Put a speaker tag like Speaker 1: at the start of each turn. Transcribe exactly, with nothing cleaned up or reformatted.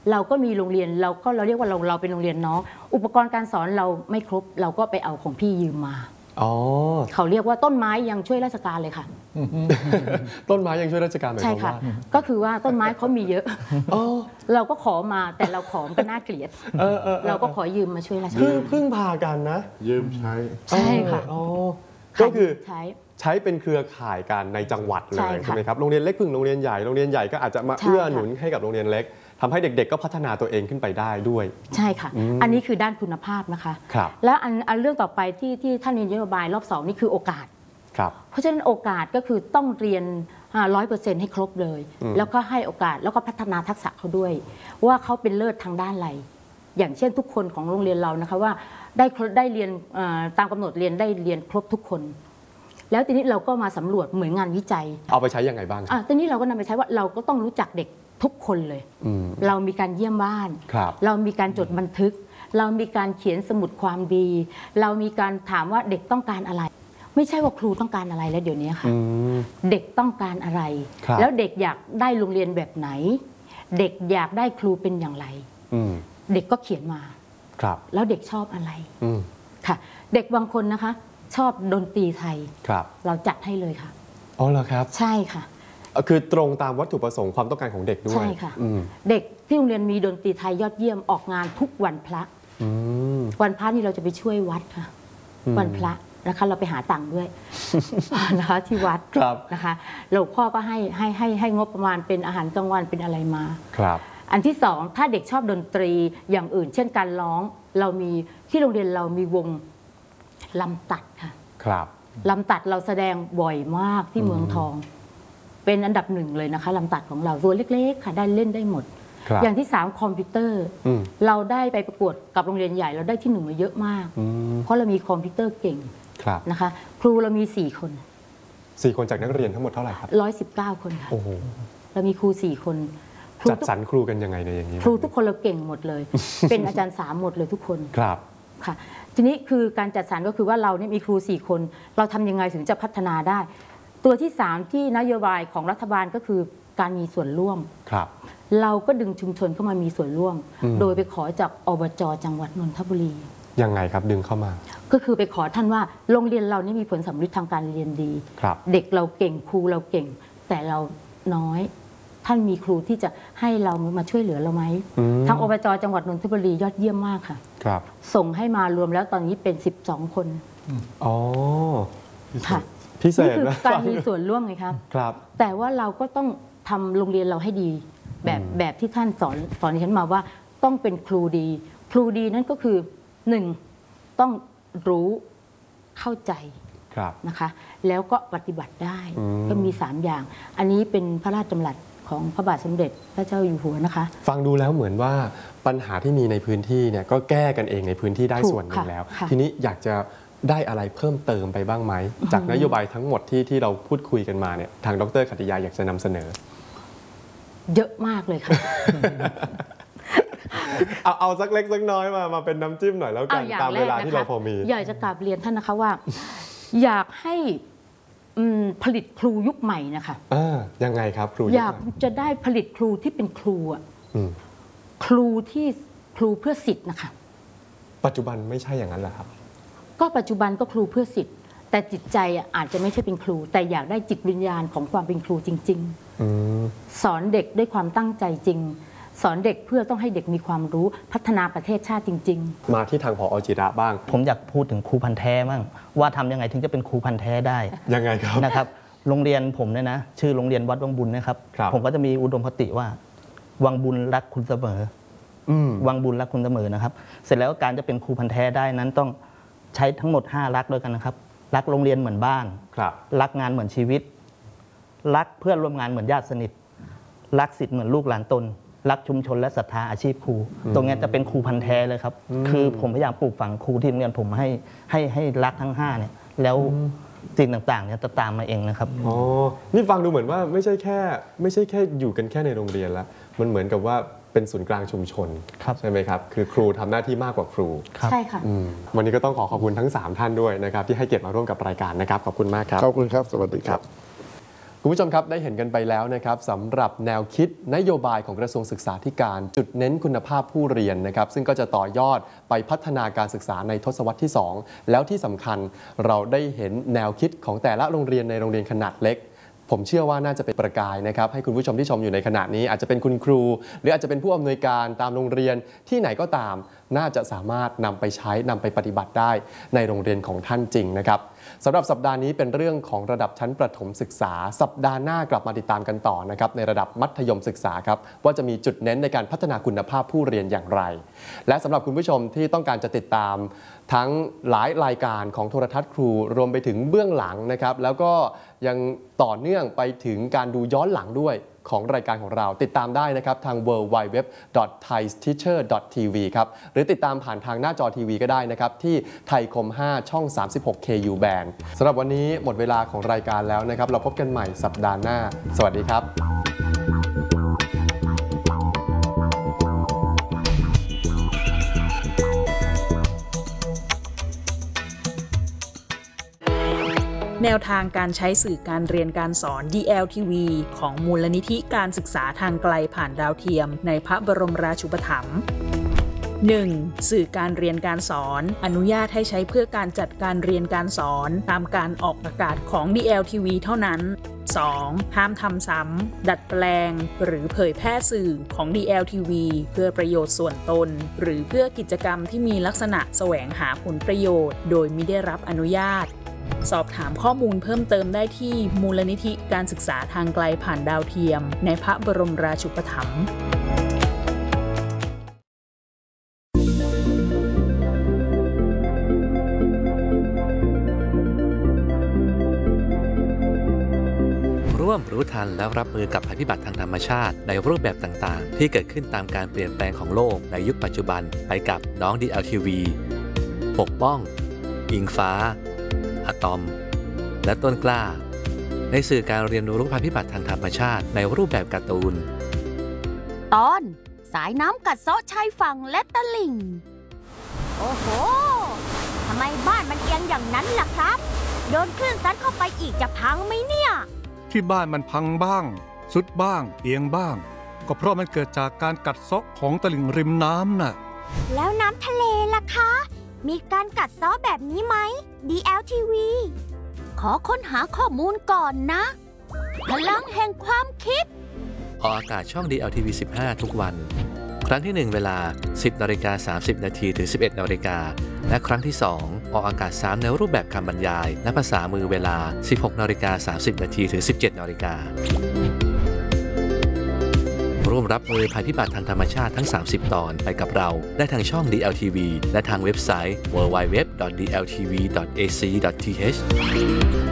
Speaker 1: เราก็มีโรงเรียนเราก็เราเรียกว่าเราเราเป็นโรงเรียนน้องอุปกรณ์การสอนเราไม่ครบเราก็ไปเอาของพี่ยืมมาอ๋อเขาเรียกว่าต้นไม้ยังช่วยราชการเลยค่ะ
Speaker 2: ต้นไม้ยังช่วยราชการไหมใช่ค่ะ
Speaker 1: ก็คือว่าต้นไม้เขามีเยอะเราก็ขอมาแต่เราขอก็น่าเกลียดเราก็ขอยืมมาช่วยราชการ
Speaker 2: พึ่งพากันนะ
Speaker 3: ยืมใช้
Speaker 1: ใช่ค่ะ
Speaker 2: ก็คือใช้ใช้เป็นเครือข่ายกันในจังหวัดเลยใช่ไหมครับโรงเรียนเล็กพึ่งโรงเรียนใหญ่โรงเรียนใหญ่ก็อาจจะมาเอื้อหนุนให้กับโรงเรียนเล็กทำให้เด็กๆก็พัฒนาตัวเองขึ้นไปได้ด้วย
Speaker 1: ใช่ค่ะอันนี้คือด้านคุณภาพนะคะแล้วอันอันเรื่องต่อไปที่ที่ท่านมีนโยบายรอบสองนี่คือโอกาสเพราะฉะนั้นโอกาสก็คือต้องเรียนร้อยเปอร์เซ็นต์ให้ครบเลยแล้วก็ให้โอกาสแล้วก็พัฒนาทักษะเขาด้วยว่าเขาเป็นเลิศทางด้านอะไรอย่างเช่นทุกคนของโรงเรียนเรานะคะว่าได้ได้เรียนตามกำหนดเรียนได้เรียนครบทุกคนแล้วทีนี้เราก็มาสำรวจเหมือนงานวิจัย
Speaker 2: เอาไปใช้ยังไงบ้าง
Speaker 1: อ่ะทีนี้เราก็นำไปใช้ว่าเราก็ต้องรู้จักเด็กทุกคนเลยเรามีการเยี่ยมบ้านเรามีการจดบันทึกเรามีการเขียนสมุดความดีเรามีการถามว่าเด็กต้องการอะไรไม่ใช่ว่าครูต้องการอะไรแล้วเดี๋ยวนี้ค่ะเด็กต้องการอะไรแล้วเด็กอยากได้โรงเรียนแบบไหนเด็กอยากได้ครูเป็นอย่างไรเด็กก็เขียนมาแล้วเด็กชอบอะไรค่ะเด็กบางคนนะคะชอบดนตรีไทยเราจัดให้เลยค่ะ
Speaker 2: อ๋อเหรอครับ
Speaker 1: ใช่ค่ะ
Speaker 2: คือตรงตามวัตถุประสงค์ความต้องการของเด็กด้วย
Speaker 1: ใช่ค่ะเด็กที่โรงเรียนมีดนตรีไทยยอดเยี่ยมออกงานทุกวันพระวันพระนี่เราจะไปช่วยวัดค่ะวันพระนะคะเราไปหาตังค์ด้วยนะคะที่วัดนะคะหลวงพ่อก็ให้ให้ให้ให้งบประมาณเป็นอาหารกลางวันเป็นอะไรมา
Speaker 2: ครับ
Speaker 1: อันที่สองถ้าเด็กชอบดนตรีอย่างอื่น เช่นการร้องเรามีที่โรงเรียนเรามีวงลำตัดค่ะ
Speaker 2: ครับ
Speaker 1: ลำตัดเราแสดงบ่อยมากที่เมืองทองเป็นอันดับหนึ่งเลยนะคะลำตัดของเราตัวเล็กๆค่ะได้เล่นได้หมดอย่างที่สามคอมพิวเตอร์เราได้ไปประกวดกับโรงเรียนใหญ่เราได้ที่หนึ่งมาเยอะมากเพราะเรามีคอมพิวเตอร์เก่งนะคะครูเรามีสี่คน
Speaker 2: สี่คนจากนักเรียนทั้งหมดเท่าไหร่ครับ
Speaker 1: ร้อยสิบเก้าคนค่ะ
Speaker 2: โอ้โห
Speaker 1: เรามีครูสี่คน
Speaker 2: จัดสรรครูกันยังไงในอย่างนี้
Speaker 1: ครูทุกคนเราเก่งหมดเลยเป็นอาจารย์สามหมดเลยทุกคน
Speaker 2: ครับ
Speaker 1: ค่ะทีนี้คือการจัดสรรก็คือว่าเราเนี่ยมีครูสี่คนเราทำยังไงถึงจะพัฒนาได้ตัวที่สามที่นโยบายของรัฐบาลก็คือการมีส่วนร่วม
Speaker 2: ครับ
Speaker 1: เราก็ดึงชุมชนเข้ามามีส่วนร่วมโดยไปขอจากอบจ.จังหวัดนนทบุรี
Speaker 2: ยังไงครับดึงเข้ามา
Speaker 1: ก็คือไปขอท่านว่าโรงเรียนเรานี่มีผลสำลิดทางการเรียนดีเด็กเราเก่งครูเราเก่งแต่เราน้อยท่านมีครูที่จะให้เรามาช่วยเหลือเราไหมทางอบจ.จังหวัดนนทบุรียอดเยี่ยมมากค่ะ
Speaker 2: ครับ
Speaker 1: ส่งให้มารวมแล้วตอนนี้เป็นสิบสองคน
Speaker 2: อ๋อ
Speaker 1: ค่ะ
Speaker 2: พิเศษ
Speaker 1: นี่คือการมีส่วนร่วมไงครับ
Speaker 2: ครับ
Speaker 1: แต่ว่าเราก็ต้องทำโรงเรียนเราให้ดีแบบแบบที่ท่านสอนสอนฉันมาว่าต้องเป็นครูดีครูดีนั่นก็คือหนึ่งต้องรู้เข้าใจนะคะแล้วก็ปฏิบัติได้ก็มีสามอย่างอันนี้เป็นพระราชดำรัสของพระบาทสมเด็จพระเจ้าอยู่หัวนะคะ
Speaker 2: ฟังดูแล้วเหมือนว่าปัญหาที่มีในพื้นที่เนี่ยก็แก้กันเองในพื้นที่ได้ส่วนหนึ่งแล้วทีนี้อยากจะได้อะไรเพิ่มเติมไปบ้างไหมจากนโยบายทั้งหมดที่ที่เราพูดคุยกันมาเนี่ยทางดร.ขัตติยาอยากจะนำเสนอ
Speaker 1: เยอะมากเลยค่ะ
Speaker 2: เอาเอาสักเล็กสักน้อยมามาเป็นน้ำจิ้มหน่อยแล้วกันตามเวลาที่เราพอมี
Speaker 1: อยากจะกราบเรียนท่านนะคะว่าอยากให้ผลิตครูยุคใหม่นะคะ
Speaker 2: ยังไงครับครู
Speaker 1: อยากจะได้ผลิตครูที่เป็นครูอ่ะครูที่ครูเพื่อสิทธิ์นะคะ
Speaker 2: ปัจจุบันไม่ใช่อย่างนั้นแหละครับ
Speaker 1: ก็ปัจจุบันก็ครูเพื่อสิทธิ์แต่จิตใจอาจจะไม่ใช่เป็นครูแต่อยากได้จิตวิญญาณของความเป็นครูจริงๆสอนเด็กด้วยความตั้งใจจริงสอนเด็กเพื่อต้องให้เด็กมีความรู้พัฒนาประเทศชาติจริง
Speaker 2: ๆมาที่ทางผอ.จิระบ้าง
Speaker 4: ผมอยากพูดถึงครูพันธุ์แท้บ้างว่าทำยังไงถึงจะเป็นครูพันธุ์แท้ได้
Speaker 2: ยังไงครับ
Speaker 4: นะครับโรงเรียนผมเนี่ยนะชื่อโรงเรียนวัดวังบุญนะครับผมก็จะมีอุดมคติว่าวังบุญรักคุณเสมอวังบุญรักคุณเสมอนะครับเสร็จแล้วการจะเป็นครูพันธุ์แท้ได้นั้นต้องใช้ทั้งหมดห้ารักด้วยกันนะครับรักโรงเรียนเหมือนบ้านรักงานเหมือนชีวิตรักเพื่อนร่วมงานเหมือนญาติสนิทรักศิษย์เหมือนลูกหลานตนรักชุมชนและศรัทธาอาชีพครูตรงนี้จะเป็นครูพันธุ์แท้เลยครับคือผมพยายามปลูกฝังครูที่โรงเรียนผมให้ให้ให้รักทั้งห้าเนี่ยแล้วสิ่งต่างๆเนี่ยจะตามมาเองนะครับ
Speaker 2: อ๋อนี่ฟังดูเหมือนว่าไม่ใช่แค่ไม่ใช่แค่อยู่กันแค่ในโรงเรียนแล้วมันเหมือนกับว่าเป็นศูนย์กลางชุมชนใช่ไหมครับคือครูทำหน้าที่มากกว่าครู
Speaker 1: ใช่ค่ะ
Speaker 2: วันนี้ก็ต้องขอขอบคุณทั้งสามท่านด้วยนะครับที่ให้เกียรติมาร่วมกับรายการนะครับขอบคุณมากครับ
Speaker 3: ขอบคุณครับสวัสดีครับ
Speaker 2: คุณคุณผู้ชมครับได้เห็นกันไปแล้วนะครับสำหรับแนวคิดนโยบายของกระทรวงศึกษาธิการจุดเน้นคุณภาพผู้เรียนนะครับซึ่งก็จะต่อยอดไปพัฒนาการศึกษาในทศวรรษที่สองแล้วที่สำคัญเราได้เห็นแนวคิดของแต่ละโรงเรียนในโรงเรียนขนาดเล็กผมเชื่อว่าน่าจะเป็นประกายนะครับให้คุณผู้ชมที่ชมอยู่ในขณะนี้อาจจะเป็นคุณครูหรืออาจจะเป็นผู้อำนวยการตามโรงเรียนที่ไหนก็ตามน่าจะสามารถนำไปใช้นำไปปฏิบัติได้ในโรงเรียนของท่านจริงนะครับสำหรับสัปดาห์นี้เป็นเรื่องของระดับชั้นประถมศึกษาสัปดาห์หน้ากลับมาติดตามกันต่อนะครับในระดับมัธยมศึกษาครับว่าจะมีจุดเน้นในการพัฒนาคุณภาพผู้เรียนอย่างไรและสำหรับคุณผู้ชมที่ต้องการจะติดตามทั้งหลายรายการของโทรทัศน์ครูรวมไปถึงเบื้องหลังนะครับแล้วก็ยังต่อเนื่องไปถึงการดูย้อนหลังด้วยของรายการของเราติดตามได้นะครับทาง ดับเบิลยู ดับเบิลยู ดับเบิลยู ดอท ไทยทีเชอร์ ดอท ที วี ครับหรือติดตามผ่านทางหน้าจอทีวีก็ได้นะครับที่ไทยคมห้าช่อง สามสิบหก เค ยู Band สำหรับวันนี้หมดเวลาของรายการแล้วนะครับเราพบกันใหม่สัปดาห์หน้าสวัสดีครับ
Speaker 3: แนวทางการใช้สื่อการเรียนการสอน ดี แอล ที วี ของมูลนิธิการศึกษาทางไกลผ่านดาวเทียมในพระบรมราชูปถัมภ์ หนึ่ง. สื่อการเรียนการสอนอนุญาตให้ใช้เพื่อการจัดการเรียนการสอนตามการออกอากาศของ ดี แอล ที วี เท่านั้น สอง. ห้ามทำซ้ำดัดแปลงหรือเผยแพร่สื่อของ ดี แอล ที วี เพื่อประโยชน์ส่วนตนหรือเพื่อกิจกรรมที่มีลักษณะแสวงหาผลประโยชน์โดยมิได้รับอนุญาตสอบถามข้อมูลเพิ่มเติมได้ที่มูลนิธิการศึกษาทางไกลผ่านดาวเทียมในพระบรมราชูปถัมภ์
Speaker 5: ร่วมรู้ทันและรับมือกับภัยพิบัติทางธรรมชาติในรูปแบบต่างๆที่เกิดขึ้นตามการเปลี่ยนแปลงของโลกในยุคปัจจุบันไปกับน้อง ดี แอล ที วี ปกป้องอิงฟ้าอะตอมและต้นกล้าในสื่อการเรียนรู้ภัยพิบัติทางธรรมชาติในรูปแบบการ์ตูน
Speaker 6: ตอนสายน้ำกัดเซาะชายฝั่งและตลิ่งโอ้โหทำไมบ้านมันเอียงอย่างนั้นล่ะครับโดนคลื่นซัดเข้าไปอีกจะพังไหมเนี่ย
Speaker 7: ที่บ้านมันพังบ้างสุดบ้างเอียงบ้างก็เพราะมันเกิดจากการกัดเซาะของตลิ่งริมน้ำน่ะ
Speaker 6: แล้วน้ำทะเลล่ะคะมีการกัดเซาะแบบนี้ไหม ดี แอล ที วี ขอค้นหาข้อมูลก่อนนะพลังแห่งความคิด
Speaker 5: ออกอากาศช่อง ดี แอล ที วี สิบห้า ทุกวันครั้งที่หนึ่งเวลา สิบนาฬิกาสามสิบนาทีถึง สิบเอ็ดนาฬิกาและครั้งที่สองออกอากาศสามในรูปแบบคำบรรยายและภาษามือเวลา สิบหกนาฬิกาสามสิบนาทีถึง สิบเจ็ดนาฬิการ่วมรับมือภัยพิบัติทางธรรมชาติทั้งสามสิบตอนไปกับเราได้ทางช่อง ดี แอล ที วี และทางเว็บไซต์ ดับเบิลยู ดับเบิลยู ดับเบิลยู ดอท ดี แอล ที วี ดอท เอ ซี ดอท ที เอช